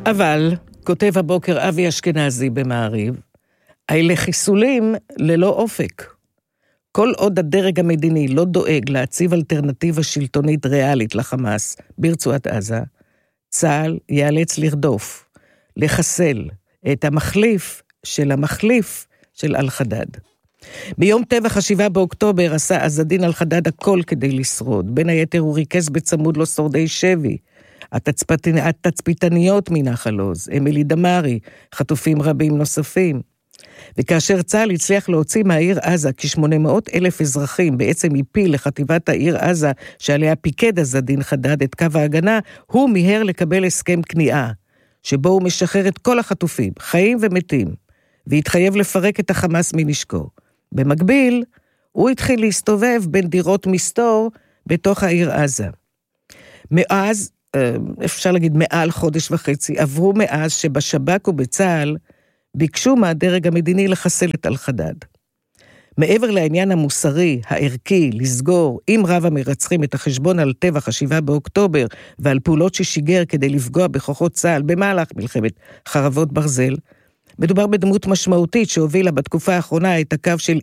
אבל, כותב הבוקר אבי אשכנזי במעריב, אלה חיסולים ללא אופק. כל עוד הדרג המדיני לא דואג להציב אלטרנטיבה שלטונית ריאלית לחמאס ברצועת עזה, צה"ל ייאלץ לרדוף, לחסל את המחליף של אל-חדד. ביום טבח 7 באוקטובר עשה עזדין אל-חדד הכל כדי לשרוד. בין היתר הוא ריכז בצמוד לו שורדי שבי, התצפיתניות מנחל עוז, אמילי דמארי, חטופים רבים נוספים. וכאשר צה"ל הצליח להוציא מהעיר עזה כ-800,000 אזרחים, בעצם הפיל לחטיבת העיר עזה, שעליה פיקד עזדין חדד את קו ההגנה, הוא מיהר לקבל הסכם כניעה, שבו הוא משחרר את כל החטופים, חיים ומתים, והתחייב לפרק את החמאס מנשקו. במקביל, הוא התחיל להסתובב בין דירות מסתור בתוך העיר עזה. מאז, אפשר להגיד מעל חודש וחצי, עברו מאז שבשב"כ ובצה"ל ביקשו מהדרג המדיני לחסל את אל-חדד. מעבר לעניין המוסרי, הערכי, לסגור עם רב המרצחים את החשבון על טבח 7 באוקטובר ועל פעולות ששיגר כדי לפגוע בכוחות צה"ל במהלך מלחמת חרבות ברזל, מדובר בדמות משמעותית שהובילה בתקופה האחרונה את הקו של